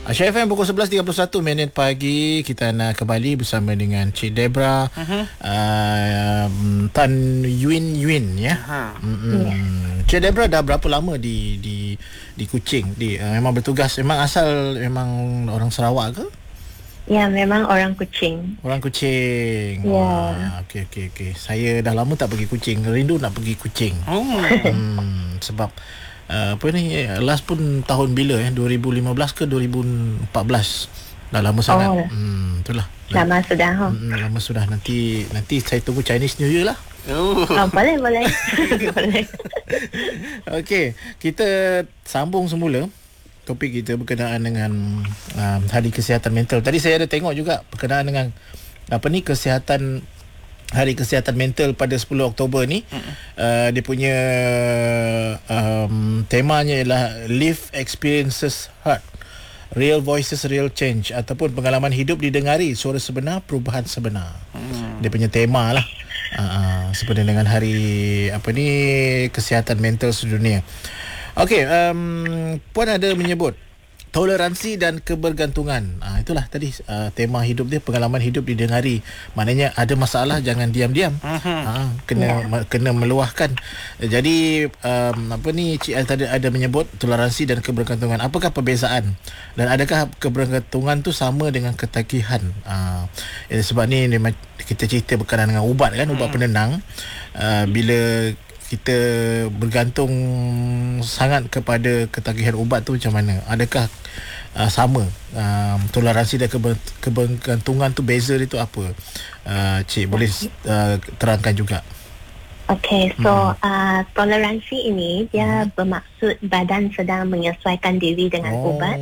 Asia FM pukul 11.31 pagi. Kita nak kembali bersama dengan Cik Debra Tan Yuen ya. Cik Debra dah berapa lama di Kuching? Memang bertugas, memang asal memang orang Sarawak ke? Ya, memang orang Kuching. Orang Kuching. Ya. Okey. Saya dah lama tak pergi Kuching. Rindu nak pergi Kuching. Sebab apa ni, last pun tahun bila 2015 ke 2014. Dah lama sangat. Itulah. Lama sudah. Lama sudah. Nanti saya tunggu Chinese New Year lah. Boleh. Boleh. Okey, kita sambung semula topik kita berkenaan dengan Hari Kesihatan Mental. Tadi saya ada tengok juga berkenaan dengan kesihatan, Hari Kesihatan Mental pada 10 Oktober ni. Dia punya temanya ialah Live Experiences Heart, Real Voices, Real Change, ataupun pengalaman hidup didengari, suara sebenar, perubahan sebenar. Dia punya tema lah. Seperti dengan hari Kesihatan Mental Sedunia. Okey, Puan ada menyebut toleransi dan kebergantungan. Itulah tadi Tema hidup dia, pengalaman hidup didengari. Maknanya ada masalah jangan diam-diam. Kena meluahkan. Jadi Cik Al tadi ada menyebut toleransi dan kebergantungan. Apakah perbezaan? Dan adakah kebergantungan tu sama dengan ketagihan? Sebab ni kita cerita berkenaan dengan ubat kan, ubat penenang. Bila kita bergantung sangat kepada ketagihan ubat tu, macam mana? Adakah sama? Toleransi dan kebergantungan tu, beza dia tu apa? Cik boleh terangkan juga. Okey, so toleransi ini dia bermaksud badan sedang menyesuaikan diri dengan ubat.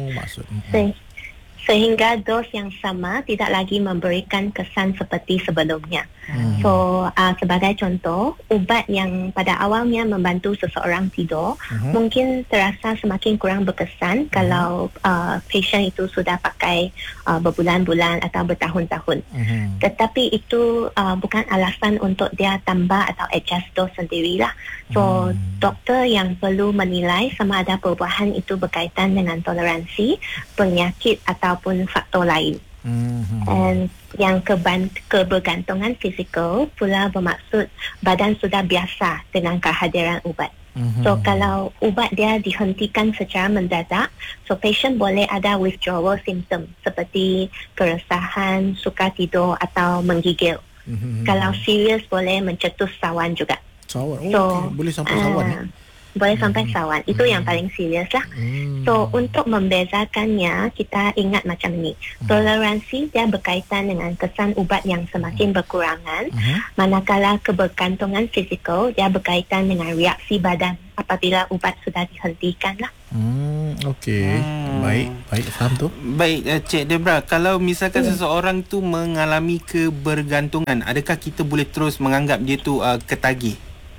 Sehingga dos yang sama tidak lagi memberikan kesan seperti sebelumnya. So sebagai contoh, ubat yang pada awalnya membantu seseorang tidur mungkin terasa semakin kurang berkesan kalau pasien itu sudah pakai berbulan-bulan atau bertahun-tahun. Tetapi itu bukan alasan untuk dia tambah atau adjust dos sendirilah. So doktor yang perlu menilai sama ada perubahan itu berkaitan dengan toleransi, penyakit ataupun faktor lain. Dan yang kebergantungan fizikal pula bermaksud badan sudah biasa dengan kehadiran ubat. So kalau ubat dia dihentikan secara mendadak, so patient boleh ada withdrawal symptom seperti keresahan, sukar tidur atau menggigil. Kalau serius boleh mencetus sawan juga. Sawan? Boleh sampai sawan ya? Boleh sampai sawan. Itu yang paling serius lah. So untuk membezakannya, kita ingat macam ni. Toleransi dia berkaitan dengan kesan ubat yang semakin berkurangan, manakala kebergantungan fizikal dia berkaitan dengan reaksi badan apabila ubat sudah dihentikan lah. Okey. Baik, faham tu. Baik, Cik Debra, kalau misalkan seseorang tu mengalami kebergantungan, adakah kita boleh terus menganggap dia tu ketagih?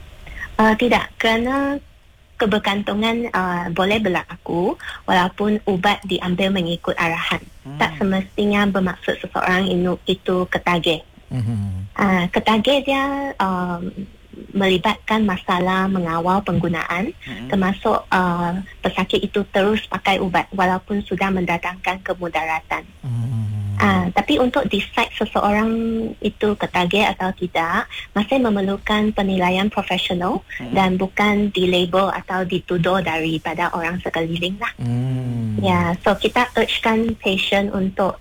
Tidak, kerana kebergantungan boleh berlaku walaupun ubat diambil mengikut arahan. Tak semestinya bermaksud seseorang itu ketagih. Ketagih dia melibatkan masalah mengawal penggunaan, termasuk pesakit itu terus pakai ubat walaupun sudah mendatangkan kemudaratan. Tapi untuk decide seseorang itu ketagih atau tidak masih memerlukan penilaian profesional dan bukan dilabel atau dituduh daripada orang sekeliling lah. Ya, so kita urgekan patient untuk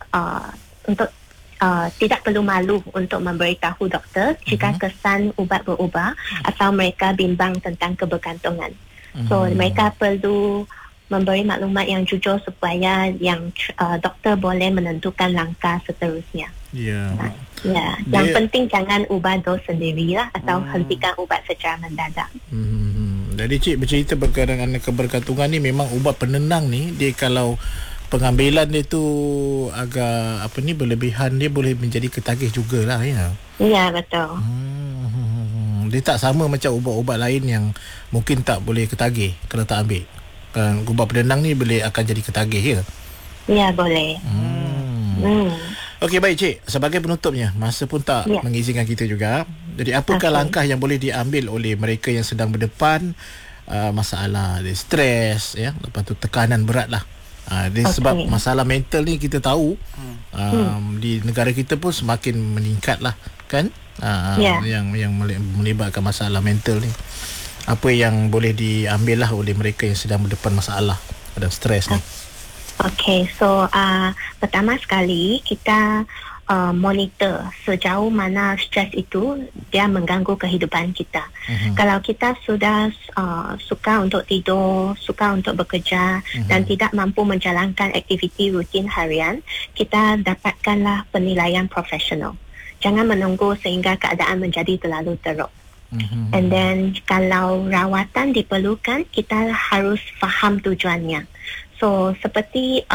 tidak perlu malu untuk memberitahu doktor jika kesan ubat berubah atau mereka bimbang tentang kebergantungan. So mereka perlu memberi maklumat yang jujur supaya doktor boleh menentukan langkah seterusnya. Yang penting jangan ubah dos sendirilah atau hentikan ubat secara mendadak. Jadi Cik bercerita berkenaan kebergantungan ni, memang ubat penenang ni, dia kalau pengambilan dia tu agak berlebihan, dia boleh menjadi ketagih jugalah ya. Ya, betul. Dia tak sama macam ubat-ubat lain yang mungkin tak boleh ketagih kalau tak ambil. Kan ubat penenang ni boleh akan jadi ketagih ya. Ya, boleh. Okey, baik Cik, sebagai penutupnya, masa pun tak mengizinkan kita juga. Jadi apakah langkah yang boleh diambil oleh mereka yang sedang berdepan masalah stres ya, lepas tu tekanan berat lah Sebab masalah mental ni kita tahu di negara kita pun semakin meningkat lah kan. Yang melibatkan masalah mental ni. Apa yang boleh diambil lah oleh mereka yang sedang berdepan masalah dan stres ni? Okay, so pertama sekali kita monitor sejauh mana stres itu dia mengganggu kehidupan kita. Kalau kita sudah suka untuk tidur, suka untuk bekerja dan tidak mampu menjalankan aktiviti rutin harian, kita dapatkanlah penilaian profesional. Jangan menunggu sehingga keadaan menjadi terlalu teruk. And then kalau rawatan diperlukan, kita harus faham tujuannya. So seperti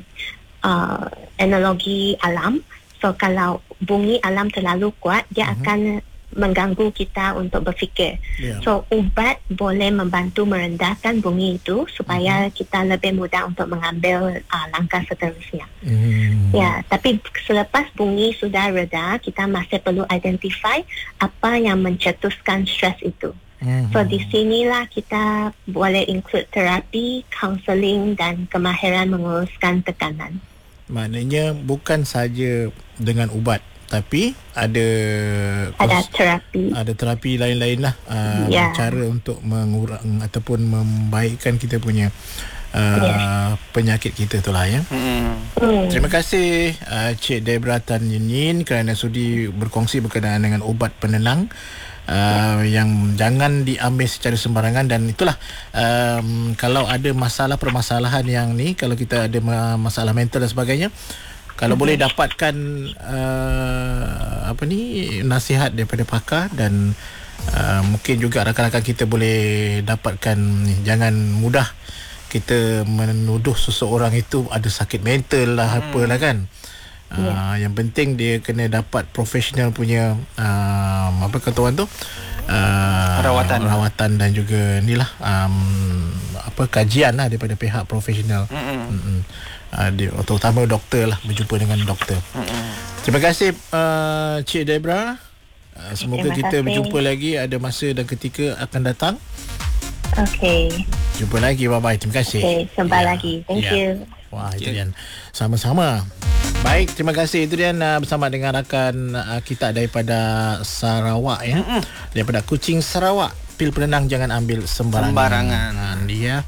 analogi alam, so kalau bunyi alam terlalu kuat, dia akan mengganggu kita untuk berfikir. So ubat boleh membantu merendahkan bunyi itu supaya kita lebih mudah untuk mengambil langkah seterusnya. Tapi selepas bunyi sudah reda, kita masih perlu identify apa yang mencetuskan stres itu. So di sinilah kita boleh include terapi, counselling dan kemahiran menguruskan tekanan. Maknanya bukan saja dengan ubat, tapi ada terapi lain-lain lah, cara untuk mengurang ataupun membaikkan kita punya penyakit kita tu lah ya. Terima kasih Cik Debra Tan Yin Yin kerana sudi berkongsi berkenaan dengan ubat penenang. Yang jangan diambil secara sembarangan. Dan itulah kalau ada permasalahan yang ni, kalau kita ada masalah mental dan sebagainya, kalau boleh dapatkan nasihat daripada pakar, dan mungkin juga rakan-rakan kita boleh dapatkan, jangan mudah kita menuduh seseorang itu ada sakit mental lah, apalah kan. Yang penting dia kena dapat profesional punya apa kata orang tu, rawatan dan juga inilah kajian lah daripada pihak profesional. Terutama doktor lah, berjumpa dengan doktor. Terima kasih Cik Debra. Semoga kita berjumpa lagi ada masa dan ketika akan datang. Jumpa lagi, bye bye. Terima kasih. Sampai lagi. Thank you. Wah, itu dia. Sama-sama. Baik, terima kasih. Itu dia bersama dengan rakan kita daripada Sarawak ya. Daripada Kuching Sarawak. Pil penenang jangan ambil sembarangan. Dia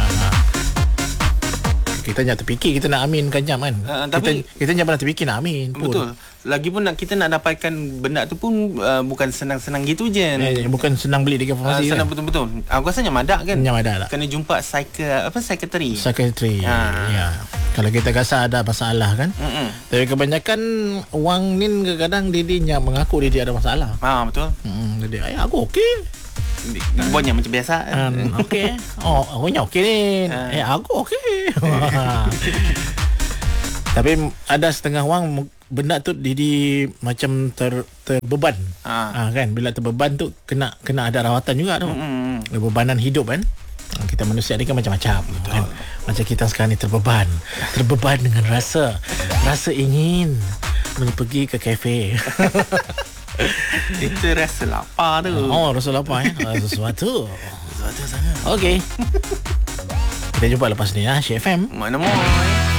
kita jangan terfikir kita nak aminkan jam kan. Tapi kita jangan pernah terfikir nak amin pun. Betul. Lagipun kita nak dapatkan benda tu pun bukan senang-senang gitu je. Bukan senang beli dekat farmasi. Senang betul-betul. Aku rasa nyamadak kan. Nyamadak lah. Kena jumpa psikiatri. Ya. Kalau kita rasa ada masalah kan. Tapi kebanyakan wang ni kadang-kadang dia mengaku dia ada masalah. Betul. Jadi aku okey. Buatnya macam biasa. Okey. Akunya okey ni. Aku okey. Tapi ada setengah wang benda tu dia macam terbeban. Kan, bila terbeban tu kena ada rawatan juga tu. Bebanan hidup kan. Kita manusia ni kan macam-macam kan? Macam kita sekarang ni terbeban dengan rasa ingin pergi ke kafe. Itu rasa lapar tu. Rasa lapar sesuatu sangat. Okey. Kita jumpa lepas ni Syed FM. Mana mau.